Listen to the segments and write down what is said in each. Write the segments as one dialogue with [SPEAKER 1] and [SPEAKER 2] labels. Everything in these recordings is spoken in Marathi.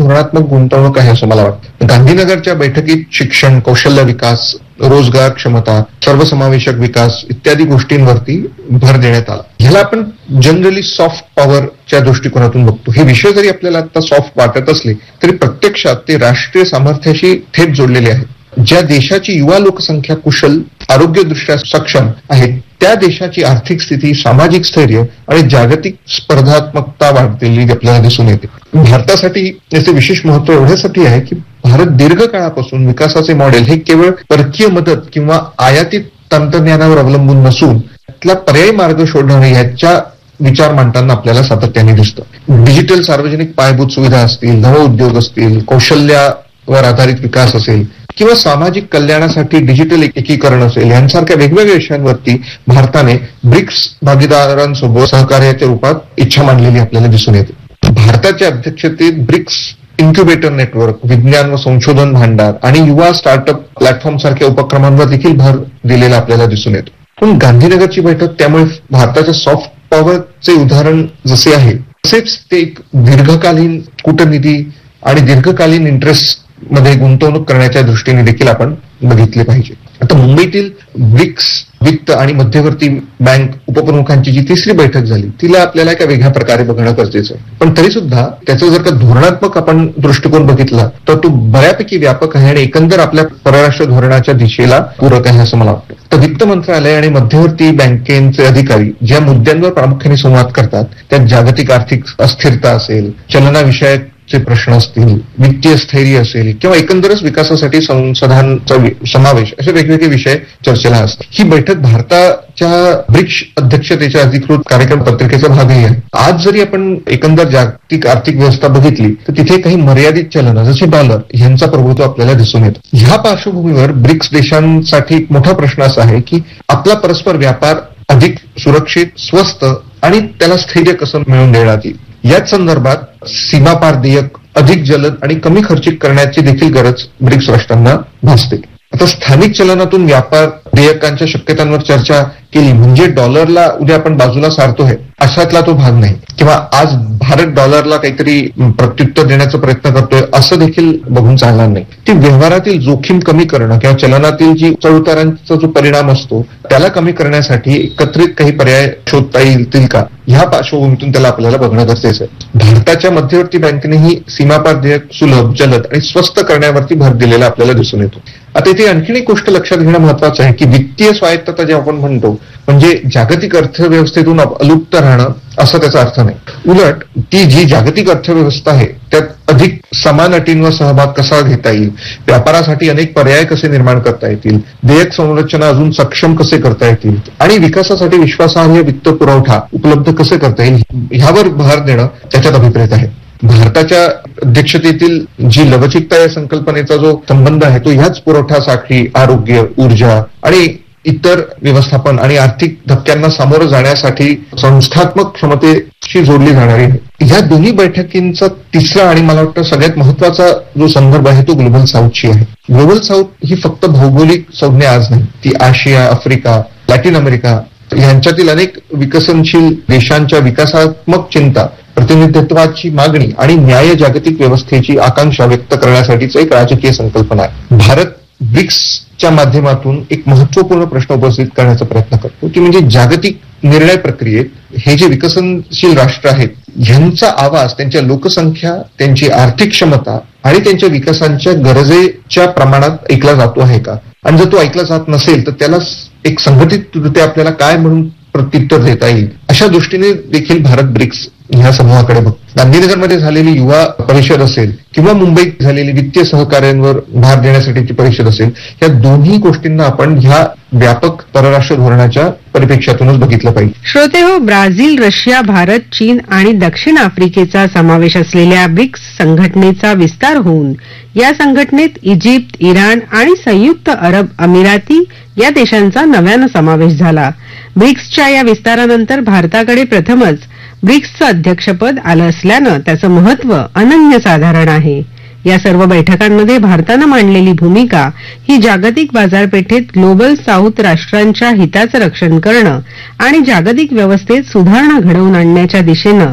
[SPEAKER 1] धोरणात्मक गुंतवणूक आहे असं मला वाटतं. गांधीनगरच्या बैठकीत शिक्षण, कौशल्य विकास, रोजगार क्षमता, सर्वसमावेशक विकास इत्यादी गोष्टींवरती भर देण्यात आला. ह्याला आपण जनरली सॉफ्ट पॉवरच्या दृष्टिकोनातून बघतो. हे विषय जरी आपल्याला आता सॉफ्ट वाटत असले तरी प्रत्यक्षात ते राष्ट्रीय सामर्थ्याशी थेट जोडलेले आहेत. ज्या देशाची युवा लोकसंख्या कुशल, आरोग्यदृष्ट्या सक्षम आहे त्या देशाची आर्थिक स्थिती, सामाजिक स्थैर्य आणि जागतिक स्पर्धात्मकता वाढलेली आपल्याला दिसून येते. भारतासाठी याचे विशेष महत्व एवढ्यासाठी आहे की भारत दीर्घकाळापासून विकासाचे मॉडेल हे केवळ परकीय मदत किंवा आयातित तंत्रज्ञानावर अवलंबून नसून त्यातला पर्यायी मार्ग शोधणे याच्या विचार मांडताना आपल्याला सातत्याने दिसतं. डिजिटल सार्वजनिक पायाभूत सुविधा असतील, नवउद्योग असतील, कौशल्यावर आधारित विकास असेल किंवा सामाजिक कल्याणासाठी डिजिटल एकीकरण असेल, यांसारख्या वेगवेगळ्या विषयांवरती भारताने ब्रिक्स भागीदारांसोबत सहकार्याच्या रूपात इच्छा मांडलेली आपल्याला दिसून येते. भारताच्या अध्यक्षतेत ब्रिक्स इन्क्युबेटर नेटवर्क, विज्ञान व संशोधन भांडार आणि युवा स्टार्टअप प्लॅटफॉर्म सारख्या उपक्रमांवर देखील भर दिलेला आपल्याला दिसून येतो. पण गांधीनगरची बैठक त्यामुळे भारताच्या सॉफ्ट पॉवरचे उदाहरण जसे आहे तसेच ते एक दीर्घकालीन कूटनीती आणि दीर्घकालीन इंटरेस्ट मध्ये गुंतवणूक करण्याच्या दृष्टीने देखील आपण बघितले पाहिजे. आता मुंबईतील ब्रिक्स वित्त आणि मध्यवर्ती बँक उपप्रमुखांची जी तिसरी बैठक झाली तिला आपल्याला एका वेगळ्या प्रकारे बघणं गरजेचं आहे. पण तरी सुद्धा त्याचा जर का धोरणात्मक आपण दृष्टिकोन बघितला तर तो बऱ्यापैकी व्यापक आहे आणि एकंदर आपल्या परराष्ट्र धोरणाच्या दिशेला पूरक आहे असं मला वाटतं. तर वित्त मंत्रालय आणि मध्यवर्ती बँकेचे अधिकारी ज्या मुद्द्यांवर प्रामुख्याने संवाद करतात त्यात जागतिक आर्थिक अस्थिरता असेल, चलनाविषयक चे प्रश्न असतील, वित्तीय स्थैर्य असेल किंवा एकंदरच विकासासाठी संसाधनांचा समावेश असे वेगवेगळे विषय चर्चेला असतात. ही बैठक भारताच्या ब्रिक्स अध्यक्षतेच्या अधिकृत कार्यक्रम पत्रिकेचा भागही आहे. आज जरी आपण एकंदर जागतिक आर्थिक व्यवस्था बघितली तर तिथे काही मर्यादित चलन जसे डॉलर यांचा प्रभुत्व आपल्याला दिसून येतो. ह्या पार्श्वभूमीवर ब्रिक्स देशांसाठी एक मोठा प्रश्न असा आहे की आपला परस्पर व्यापार अधिक सुरक्षित, स्वस्त आणि त्याला स्थैर्य कसं मिळवून देण्यात येईल. याच संदर्भात सीमापार देयक अधिक जलद आणि कमी खर्चिक करण्याची देखील गरज ब्रिक्स राष्ट्रांना भासते. आता स्थानिक चलनातून व्यापार देयकांच्या शक्यतांवर चर्चा केली म्हणजे डॉलरला उद्या आपण बाजूला सारतोय अशातला तो भाग नाही किंवा आज भारत डॉलरला काहीतरी प्रत्युत्तर देण्याचा प्रयत्न करतोय असं देखील बघून चालणार नाही. ती व्यवहारातील जोखीम कमी करणं किंवा चलनातील जी चढउतारांचा जो परिणाम असतो त्याला कमी करण्यासाठी एकत्रित काही पर्याय शोधता येतील का ह्या पार्श्वभूमीतून त्याला आपल्याला बघणं गरजेचं आहे. भारताच्या मध्यवर्ती बँकेनेही सीमापार देयक सुलभ, जलद आणि स्वस्त करण्यावरती भर दिलेला आपल्याला दिसून येतो. आता इथे आणखीन एक गोष्ट लक्षात घेणं महत्वाचं आहे की वित्तीय स्वायत्तता जे आपण म्हणतो म्हणजे जागतिक अर्थव्यवस्थेतून अलुप्त राहणं असं त्याचा अर्थ नाही. उलट ती जी जागतिक अर्थव्यवस्था आहे त्यात अधिक समान अटींवर सहभाग कसा घेता येईल, व्यापारासाठी अनेक पर्याय कसे निर्माण करता येतील, देयक संरचना अजून सक्षम कसे करता येतील आणि विकासासाठी विश्वासार्ह वित्त पुरवठा उपलब्ध कसे करता येईल ह्यावर भर देणं त्याच्यात अभिप्रेत आहे. भारताच्या अध्यक्षतेतील जी लवचिकता या संकल्पनेचा जो संबंध आहे तो ह्याच पुरवठा साखळी, आरोग्य, ऊर्जा आणि इतर व्यवस्थापन आणि आर्थिक धक्क्यांना सामोरं जाण्यासाठी संस्थात्मक क्षमतेशी जोडली जाणारी आहे. ह्या दोन्ही बैठकींचा तिसरा आणि मला वाटतं सगळ्यात महत्वाचा जो संदर्भ आहे तो ग्लोबल साऊथची आहे. ग्लोबल साऊथ ही फक्त भौगोलिक संज्ञा आज नाही, ती आशिया, आफ्रिका, लॅटिन अमेरिका यांच्यातील अनेक विकसनशील देशांच्या विकासात्मक चिंता, प्रतिनिधित्वाची मागणी आणि न्याय जागतिक व्यवस्थेची आकांक्षा व्यक्त करण्यासाठीच एक राजकीय संकल्पना आहे. भारत ब्रिक्सच्या माध्यमातून एक महत्वपूर्ण प्रश्न उपस्थित करण्याचा प्रयत्न करतो की म्हणजे जागतिक निर्णय प्रक्रियेत हे जे विकसनशील राष्ट्र आहेत ह्यांचा आवाज त्यांच्या लोकसंख्या, त्यांची आर्थिक क्षमता आणि त्यांच्या विकासांच्या गरजेच्या प्रमाणात ऐकला जातो आहे का, आणि जर तो ऐकला जात नसेल तर त्याला एक संघटितरित्या आपल्याला काय म्हणून प्रत्युत्तर देता येईल अशा दृष्टीने देखील भारत ब्रिक्स ह्या समूहाकडे बघतो. गांधीनगरमध्ये झालेली युवा परिषद असेल किंवा मुंबईत झालेली वित्तीय सहकार्यांवर भार देण्यासाठीची परिषद असेल या दोन्ही गोष्टींना आपण ह्या व्यापक परराष्ट्र धोरणाच्या परिप्रेक्ष्यातूनच बघितलं पाहिजे.
[SPEAKER 2] श्रोते हो, ब्राझील, रशिया, भारत, चीन आणि दक्षिण आफ्रिकेचा समावेश असलेल्या ब्रिक्स संघटनेचा विस्तार होऊन या संघटनेत इजिप्त, इराण आणि संयुक्त अरब अमिराती या देशांचा नव्यानं समावेश झाला. ब्रिक्सच्या या विस्तारानंतर भारताकडे प्रथमच ब्रिक्सचं अध्यक्षपद आलं असल्यानं त्याचं महत्व अनन्यसाधारण आहे. या सर्व बैठकांमध्ये भारतानं मांडलेली भूमिका ही जागतिक बाजारपेठेत ग्लोबल साऊथ राष्ट्रांच्या हिताचं रक्षण करणं आणि जागतिक व्यवस्थेत सुधारणा घडवून आणण्याच्या दिशेनं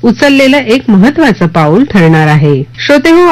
[SPEAKER 2] उचललेलं एक महत्वाचं पाऊल ठरणार आहे. श्रोतेहो,